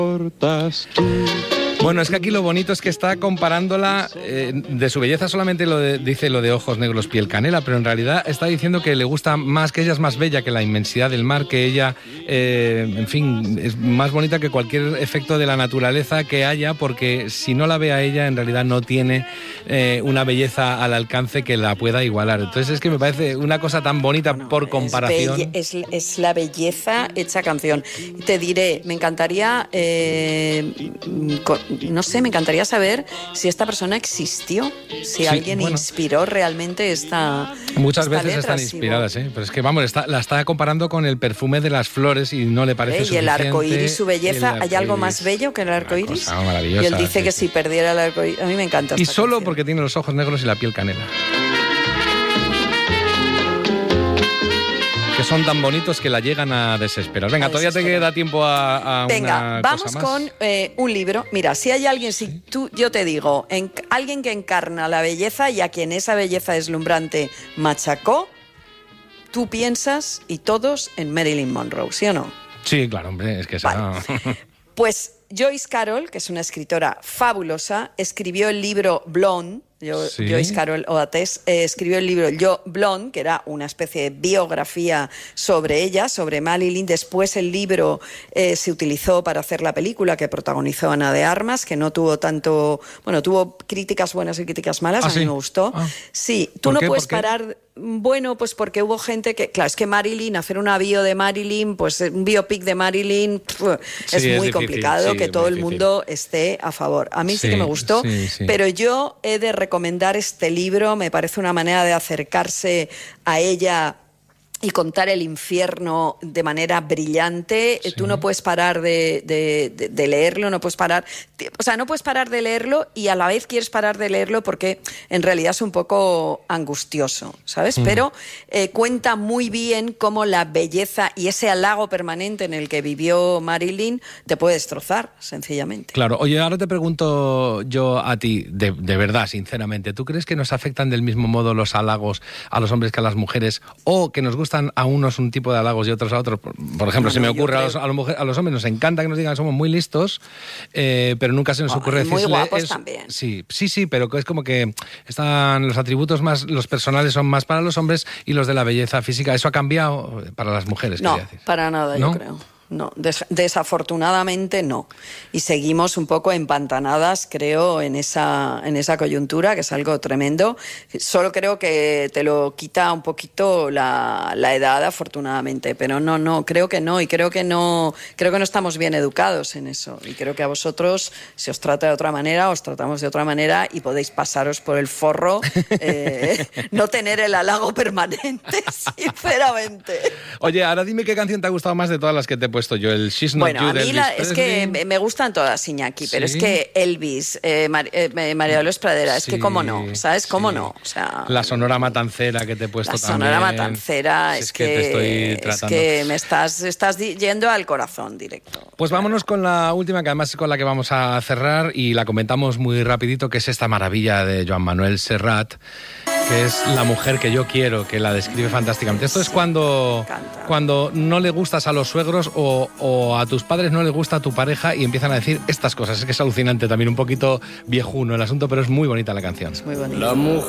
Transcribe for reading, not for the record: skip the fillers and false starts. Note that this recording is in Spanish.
Bueno, es que aquí lo bonito es que está comparándola de su belleza solamente dice lo de ojos negros, piel canela, pero en realidad está diciendo que le gusta más, que ella es más bella que la inmensidad del mar, que ella, en fin, es más bonita que cualquier efecto de la naturaleza que haya, porque si no la ve a ella, en realidad no tiene una belleza al alcance que la pueda igualar. Entonces es que me parece una cosa tan bonita por comparación. Es la belleza hecha canción. Te diré, me encantaría... no sé, me encantaría saber si esta persona existió, si alguien inspiró realmente esta Muchas veces letra, están inspiradas, pero es que vamos, la está comparando con el perfume de las flores y no le parece suficiente. Y el arco iris, su belleza, ¿hay algo más bello que el arco iris? Maravillosa. Y él dice que si perdiera el arco iris, a mí me encanta. Y solo porque tiene los ojos negros y la piel canela. Que son tan bonitos que la llegan a desesperar. Venga, todavía te queda tiempo a una vamos cosa más. con un libro. Mira, si hay alguien, yo te digo, alguien que encarna la belleza y a quien esa belleza deslumbrante machacó, tú piensas, y todos, en Marilyn Monroe, ¿sí o no? Sí, claro, hombre, es que vale. Pues Joyce Carol, que es una escritora fabulosa, escribió el libro Blonde. Joyce Carol Oates escribió el libro Blonde, que era una especie de biografía sobre ella, sobre Marilyn. Después el libro se utilizó para hacer la película que protagonizó Ana de Armas, que no tuvo tanto... Bueno, tuvo críticas buenas y críticas malas, a mí me gustó. Sí, tú no puedes parar... Bueno, pues porque hubo gente que... Claro, es que Marilyn, hacer una bio de Marilyn, pues un biopic de Marilyn, es muy complicado que todo el mundo esté a favor. A mí sí que me gustó, pero yo he de recomendar este libro, me parece una manera de acercarse a ella y contar el infierno de manera brillante. Sí. Tú no puedes parar de leerlo, no puedes parar... O sea, no puedes parar de leerlo y a la vez quieres parar de leerlo porque en realidad es un poco angustioso, ¿sabes? Pero cuenta muy bien cómo la belleza y ese halago permanente en el que vivió Marilyn te puede destrozar, sencillamente. Claro. Oye, ahora te pregunto yo a ti, de verdad, sinceramente, ¿tú crees que nos afectan del mismo modo los halagos a los hombres que a las mujeres? ¿O que nos gustan a unos un tipo de halagos y otros a otros? Por ejemplo, se me ocurre, a los hombres nos encanta que nos digan que somos muy listos, pero nunca se nos ocurre decirle... Muy guapos también. Sí, pero es como que están los atributos más, los personales son más para los hombres y los de la belleza física. ¿Eso ha cambiado para las mujeres? No, para nada, ¿no? Yo creo. No, desafortunadamente no. Y seguimos un poco empantanadas, creo, en esa coyuntura, que es algo tremendo. Solo creo que te lo quita un poquito la edad, afortunadamente. Pero no, creo que no. Y creo que no estamos bien educados en eso. Y creo que a vosotros, si os trata de otra manera, os tratamos de otra manera y podéis pasaros por el forro, no tener el halago permanente, sinceramente. Oye, ahora dime qué canción te ha gustado más de todas las que te he puesto yo, el She's Not You de Elvis Presley. Es que me gustan todas, Iñaki, pero es que Elvis, María Dolores Pradera, es que cómo no, ¿sabes? Cómo no. O sea, la Sonora Matancera que te he puesto también. La Sonora Matancera, es que te estoy tratando. Es que me estás yendo al corazón directo. Pues vámonos con la última, que además es con la que vamos a cerrar y la comentamos muy rapidito, que es esta maravilla de Joan Manuel Serrat, que es La mujer que yo quiero, que la describe fantásticamente. Esto es cuando no le gustas a los suegros o a tus padres no les gusta a tu pareja y empiezan a decir estas cosas. Es que es alucinante también, un poquito viejuno el asunto, pero es muy bonita la canción. Es muy bonita. La mujer